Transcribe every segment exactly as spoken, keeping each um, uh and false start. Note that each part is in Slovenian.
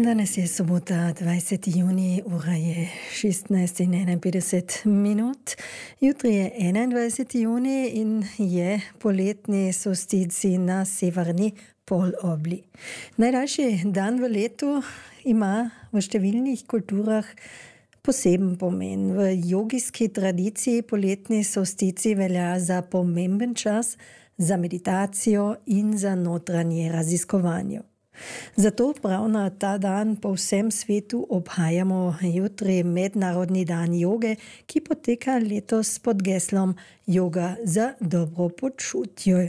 Danes je sobota, dvajseti junij, ura je šestnajst in enainpetdeset minut. Jutri je enaindvajseti junij in je poletni solsticij na severni polobli. Najdaljši dan v letu ima v številnih kulturah poseben pomen. V jogijski tradiciji poletni solsticij velja za pomemben čas za meditacijo in za notranje raziskovanje. Zato prav na ta dan po vsem svetu obhajamo jutri Mednarodni dan joge, ki poteka letos pod geslom Yoga za dobro počutje.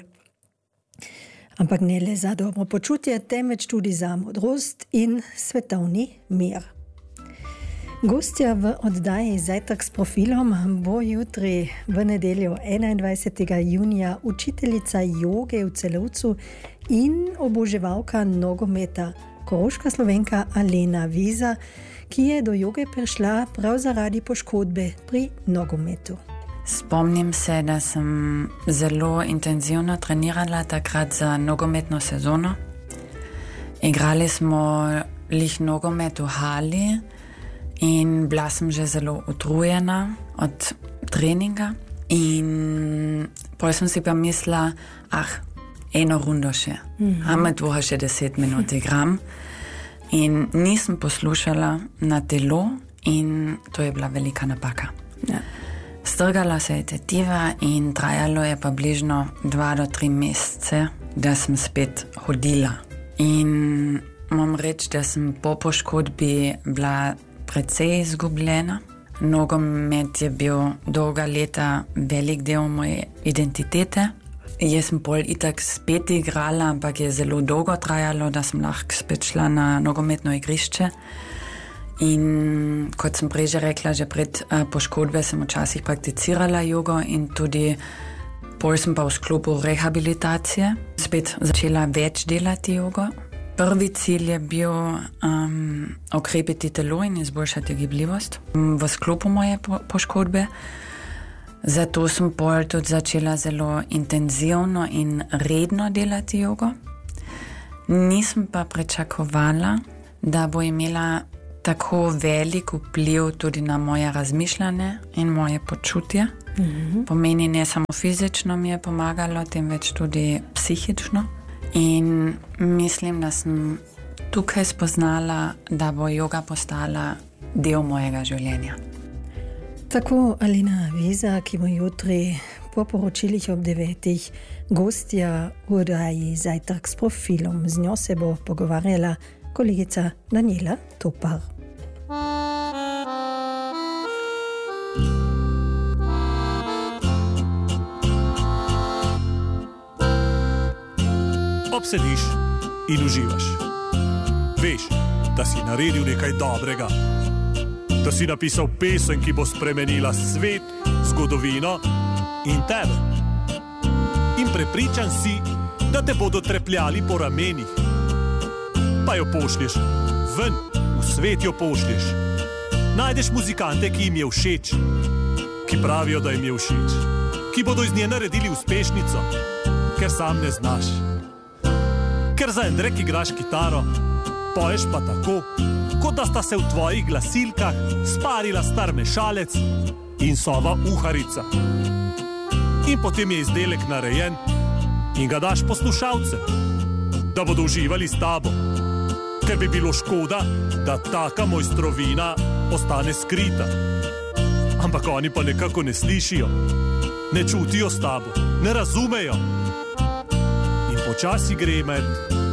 Ampak ne le za dobro počutje, temveč tudi za modrost in svetovni mir. Gostja v oddaji Zajtrk s profilom bo jutri v nedeljo enaindvajsetega junija učiteljica joge v Celovcu in oboževalka nogometa, koroška Slovenka Alena Viza, ki je do joge prišla prav zaradi poškodbe pri nogometu. Spomnim se, da sem zelo intenzivno trenirala takrat za nogometno sezono. Igrali smo lih nogomet v hali in bila sem že zelo utrujena od treninga. In potem sem si pa mislila, ah, eno rundo še. Mm-hmm. A med dvoha še deset minut igram. In nisem poslušala na telo in to je bila velika napaka. Ja. Strgala se je tetiva in trajalo je pa bližno dva do tri mesece, da sem spet hodila. In moram reči, da sem po poškodbi bila precej izgubljena. Nogomet je bil dolga leta velik del moje identitete. Jaz sem pol itak spet igrala, ampak je zelo dolgo trajalo, da sem lahko spet šla na nogometno igrišče. In kot sem prej že rekla, že pred uh, poškodbe sem včasih prakticirala jogo in tudi pol sem pa v sklopu rehabilitacije spet začela več delati jogo. Prvi cilj je bil um, okrepiti telo in izboljšati gibljivost v sklopu moje po- poškodbe. Zato sem pol tudi začela zelo intenzivno in redno delati jogo. Nisem pa pričakovala, da bo imela tako velik vpliv tudi na moje razmišljanje in moje počutje. Mm-hmm. Pomeni, ne samo fizično mi je pomagalo, temveč tudi psihično. In mislim, da sem tukaj spoznala, da bo joga postala del mojega življenja. Tako Alena Viza, ki bo jutri po poročilih ob devetih gostja v oddaji Zajtrk s profilom. Z njo se bo pogovarjala kolegica Daniela Topar. Obsediš in uživaš. Veš, da si naredil nekaj dobrega. Da si napisal pesem, ki bo spremenila svet, zgodovino in tebe. In prepričan si, da te bodo trepljali po ramenih. Pa jo pošlješ ven, v svet jo pošlješ. Najdeš muzikante, ki jim je všeč, ki pravijo, da jim je všeč, ki bodo iz nje naredili uspešnico, ker sam ne znaš. Ker za en drek igraš kitaro, poješ pa tako, kot da sta se v tvojih glasilkah sparila star mešalec in sova uharica. In potem je izdelek narejen in ga daš poslušalcem, da bodo uživali s tabo. Ker bi bilo škoda, da taka mojstrovina ostane skrita. Ampak oni pa nekako ne slišijo, ne čutijo s tabo, ne razumejo. In počasi gre med